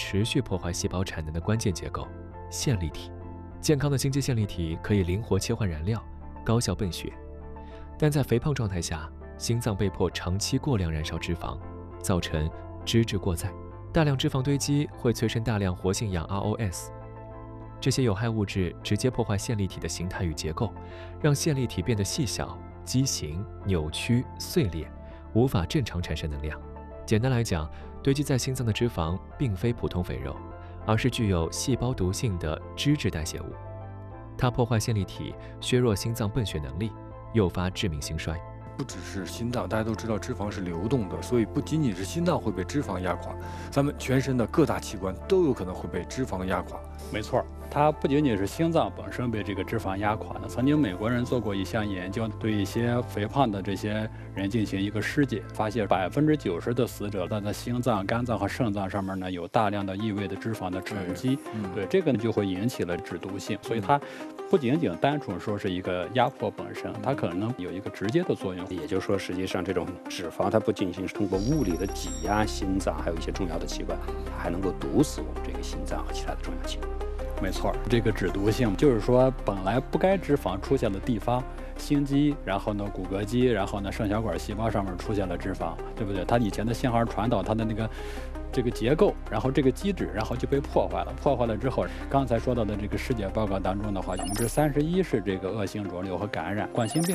持续破坏细胞产能的关键结构——线粒体。健康的心肌线粒体可以灵活切换燃料，高效泵血，但在肥胖状态下，心脏被迫长期过量燃烧脂肪，造成脂质过载。大量脂肪堆积会催生大量活性氧 ROS， 这些有害物质直接破坏线粒体的形态与结构，让线粒体变得细小、畸形、扭曲、碎裂，无法正常产生能量。简单来讲，堆积在心脏的脂肪并非普通肥肉，而是具有细胞毒性的脂质代谢物。它破坏线粒体，削弱心脏泵血能力，诱发致命心衰。 不只是心脏，大家都知道脂肪是流动的，所以不仅仅是心脏会被脂肪压垮，咱们全身的各大器官都有可能会被脂肪压垮。 没错，它不仅仅是心脏本身被这个脂肪压垮的。曾经美国人做过一项研究，对一些肥胖的这些人进行一个尸检，发现90%的死者他的心脏、肝脏和肾脏上面呢有大量的异位的脂肪的沉积，对这个呢就会引起了脂毒性，所以它不仅仅单纯说是一个压迫本身，它可能有一个直接的作用。 也就是说，实际上这种脂肪它不仅仅是通过物理的挤压心脏，还有一些重要的器官，它还能够毒死我们这个心脏和其他的重要器官。 没错，这个脂毒性就是说，本来不该脂肪出现的地方，心肌，然后呢骨骼肌，然后呢肾小管细胞上面出现了脂肪，对不对？它以前的信号传导它的这个结构，然后这个机制，然后就被破坏了。破坏了之后，刚才说到的这个尸检报告当中的话，31%是这个恶性肿瘤和感染，冠心病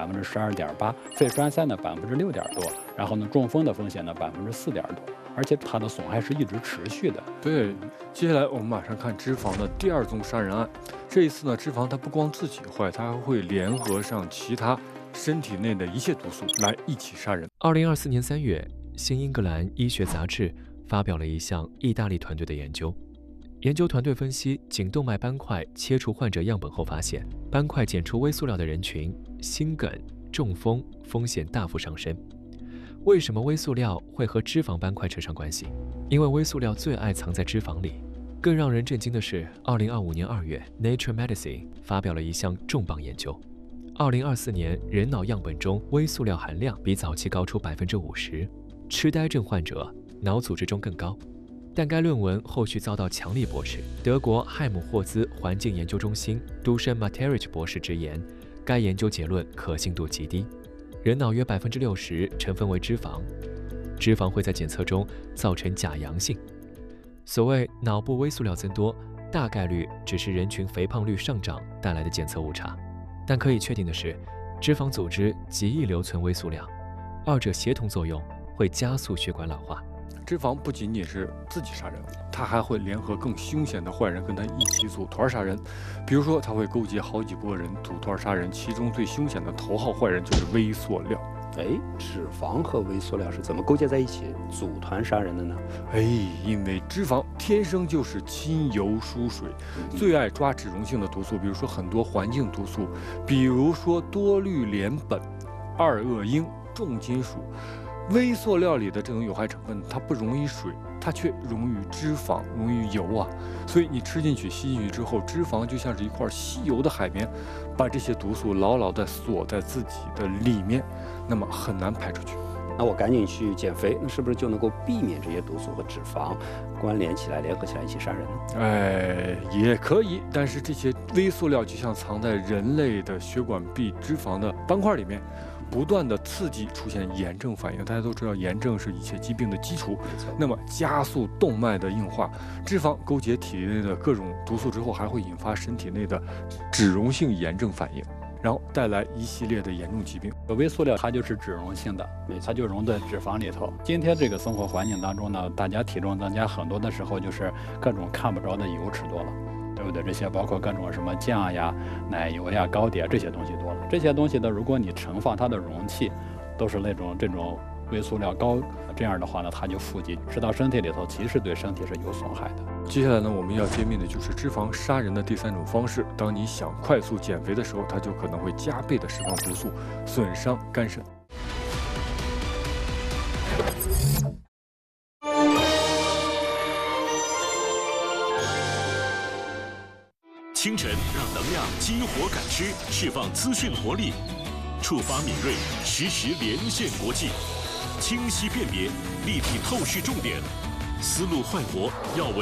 12.8%，肺栓塞呢6.多，然后呢中风的风险呢4.多，而且它的损害是一直持续的。 对，接下来我们马上看脂肪的第二宗杀人案。这一次呢，脂肪它不光自己坏，它还会联合上其他身体内的一切毒素来一起杀人。 2024年3月，《新英格兰医学杂志》发表了一项意大利团队的研究。研究团队分析颈动脉斑块切除患者样本后发现，斑块检出微塑料的人群，心梗、中风风险大幅上升。为什么微塑料会和脂肪斑块扯上关系？因为微塑料最爱藏在脂肪里。更让人震惊的是，2025年2月，《Nature Medicine》发表了一项重磅研究。2024年人脑样本中微塑料含量比早期高出50%，痴呆症患者脑组织中更高。但该论文后续遭到强力驳斥。德国海姆霍兹环境研究中心都申马特瑞奇博士直言，该研究结论可信度极低。人脑约60%成分为脂肪，脂肪会在检测中造成假阳性。所谓脑部微塑料增多，大概率只是人群肥胖率上涨带来的检测误差。但可以确定的是，脂肪组织极易留存微塑料，二者协同作用会加速血管老化。 脂肪不仅仅是自己杀人，它还会联合更凶险的坏人跟他一起组团杀人。比如说，他会勾结好几拨人组团杀人，其中最凶险的头号坏人就是微塑料。 脂肪和微塑料是怎么勾结在一起组团杀人的呢？ 因为脂肪天生就是亲油疏水，最爱抓脂溶性的毒素，比如说很多环境毒素，比如说多氯联苯、二恶英、重金属。微塑料里的这种有害成分，它不溶于水，它却溶于脂肪，溶于油啊。所以你吃进去、吸进去之后，脂肪就像是一块吸油的海绵，把这些毒素牢牢地锁在自己的里面，那么很难排出去。 那我赶紧去减肥，那是不是就能够避免这些毒素和脂肪关联起来、联合起来一起杀人呢？ 也可以，但是这些微塑料就像藏在人类的血管壁脂肪的斑块里面，不断的刺激出现炎症反应。大家都知道，炎症是一切疾病的基础。那么加速动脉的硬化，脂肪勾结体内的各种毒素之后，还会引发身体内的脂溶性炎症反应，然后带来一系列的严重疾病。 微塑料它就是脂溶性的，它就溶在脂肪里头。今天这个生活环境当中呢，大家体重增加很多的时候，就是各种看不着的油吃多了，对不对？这些包括各种什么酱呀、奶油呀、糕点这些东西多了。这些东西呢，如果你盛放它的容器都是这种微塑料高，这样的话呢，它就富集吃到身体里头，其实对身体是有损害的。 接下来呢，我们要揭秘的就是脂肪杀人的第三种方式。当你想快速减肥的时候，它就可能会加倍的释放毒素，损伤肝肾。 清晨让能量激活感知，释放资讯活力，触发敏锐，实时连线国际，清晰辨别，立体透视重点，思路快活，要闻。